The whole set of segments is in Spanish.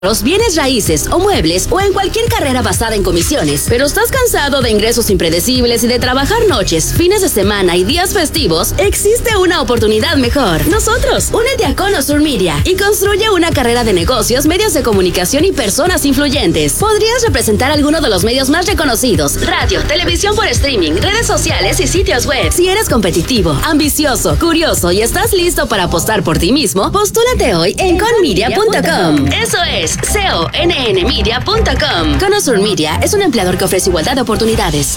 bienes raíces o muebles o en cualquier carrera basada en comisiones, pero estás cansado de ingresos impredecibles y de trabajar noches, fines de semana y días festivos, existe una oportunidad mejor. Nosotros, únete a Conasur Media y construye una carrera de negocios, medios de comunicación y personas influyentes. Podrías representar alguno de los medios más reconocidos: radio, televisión por streaming, redes sociales y sitios web. Si eres competitivo, ambicioso, curioso y estás listo para apostar por ti mismo, postúlate hoy en conmedia.com. Eso es CONNmedia.com. Conasur Media es un empleador que ofrece igualdad de oportunidades.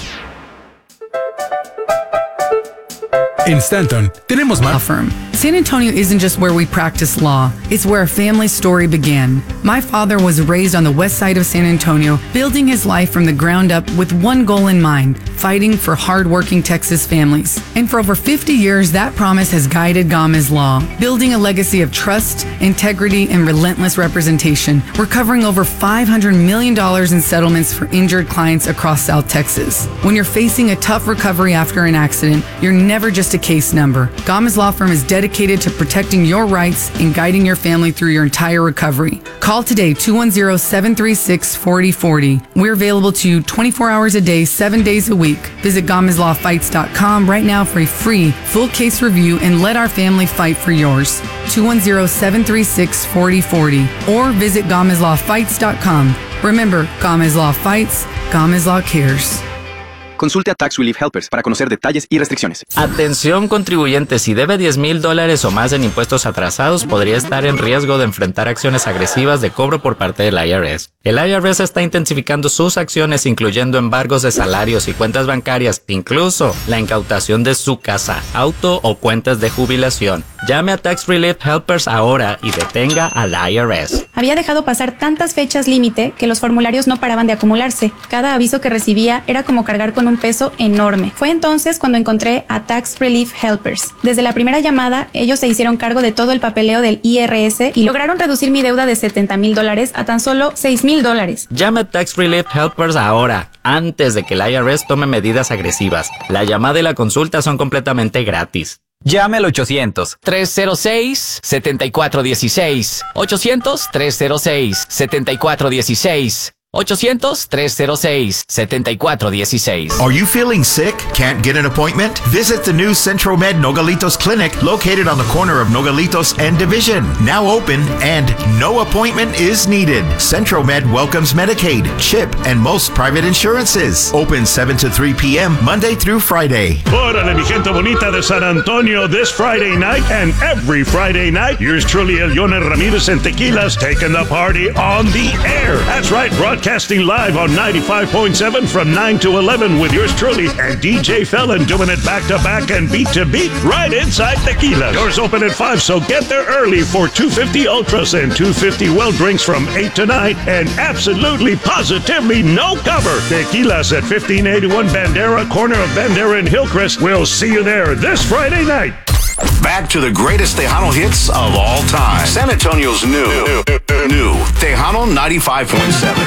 En Stanton, tenemos más. Firm. San Antonio isn't just where we practice law, it's where a family story began. My father was raised on the west side of San Antonio, building his life from the ground up with one goal in mind: fighting for hard-working Texas families. And for over 50 years, that promise has guided Gomez Law, building a legacy of trust, integrity, and relentless representation. We're covering over $500 million in settlements for injured clients across South Texas. When you're facing a tough recovery after an accident, you're never just a case number. Gomez Law Firm is dedicated to protecting your rights and guiding your family through your entire recovery. Call today, 210-736-4040. We're available to you 24 hours a day, 7 days a week. Visit GomezLawFights.com right now for a free, full case review and let our family fight for yours. 210-736-4040 or visit GomezLawFights.com. Remember, Gomez Law Fights, Gomez Law Cares. Consulte a Tax Relief Helpers para conocer detalles y restricciones. Atención contribuyente, si debe $10,000 o más en impuestos atrasados, podría estar en riesgo de enfrentar acciones agresivas de cobro por parte del IRS. El IRS está intensificando sus acciones, incluyendo embargos de salarios y cuentas bancarias, incluso la incautación de su casa, auto o cuentas de jubilación. Llame a Tax Relief Helpers ahora y detenga al IRS. Había dejado pasar tantas fechas límite que los formularios no paraban de acumularse. Cada aviso que recibía era como cargar con un peso enorme. Fue entonces cuando encontré a Tax Relief Helpers. Desde la primera llamada, ellos se hicieron cargo de todo el papeleo del IRS y lograron reducir mi deuda de $70,000 a tan solo $6,000. Llame a Tax Relief Helpers ahora, antes de que el IRS tome medidas agresivas. La llamada y la consulta son completamente gratis. Llame al 800-306-7416. 800-306-7416. 800-306-7416. Are you feeling sick? Can't get an appointment? Visit the new Centro Med Nogalitos Clinic located on the corner of Nogalitos and Division. Now open and no appointment is needed. Centro Med welcomes Medicaid, CHIP, and most private insurances. Open 7 to 3 p.m. Monday through Friday. Órale, mi gente bonita de San Antonio, this Friday night and every Friday night, yours truly, Elione Ramirez and Tequilas, taking the party on the air. That's right, broadcasting live on 95.7 from 9 to 11 with yours truly and DJ Felon doing it back to back and beat to beat right inside Tequila. Doors open at 5, so get there early for 250 Ultras and 250 well drinks from 8 to 9 and absolutely positively no cover. Tequilas at 1581 Bandera, corner of Bandera and Hillcrest. We'll see you there this Friday night. Back to the greatest Tejano hits of all time. San Antonio's new Tejano 95.7.